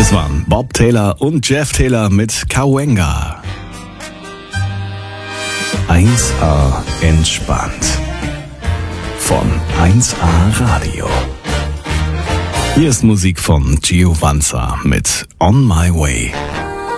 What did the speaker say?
Das waren Bob Taylor und Jeff Taylor mit Cahuenga. 1A entspannt. Von 1A Radio. Hier ist Musik von Giovanza mit On My Way.